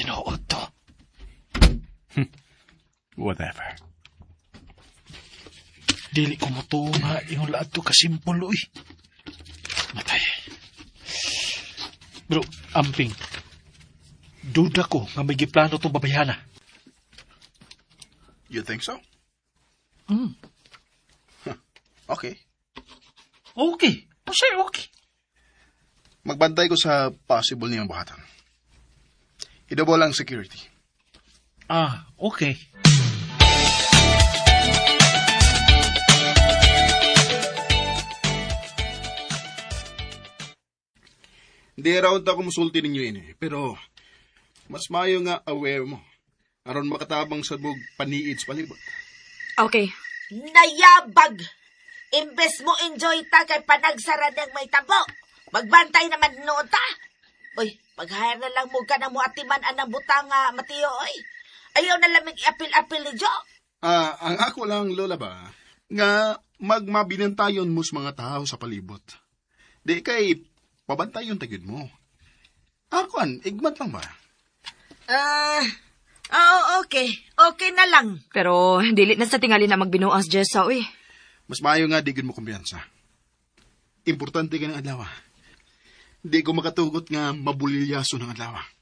tinuod to. Whatever. Dili ko mo to nga yung laad to kasimpol, uy. Matay. Bro, amping. Duda ko nga may giplano tong babayana. You think so? Hmm. Okay. Okay. Pasay, okay. Magbantay ko sa possible niyang buhatan. Idouble lang security. Ah, okay. Di raw ta kumusulti ninyo ini, pero mas mayo nga aware mo. Aron makatabang sa bug paniid sa palibot. Okay. Nayabag! Imbes mo enjoy ta kay panagsara ng may tabo. Magbantay naman noon ta. Uy, mag-hire na lang mo ka na mo atiman anang butang Mateo, oy. Ayaw na lamig i-apil-apil ni Jo. Ang ako lang, Lola ba, nga magmabinantayon mo sa mga tao sa palibot. Di kay pabantayon tagid mo. Akuan, igmat lang ba? Oo, okay. Okay na lang. Pero dili na sa tingali na magbinuas, Jessa, uy. Mas maayo nga digid mo kumpiyansa. Importante ka ng adlaw. Di ko makatugot nga mabulilyaso ng adlaw.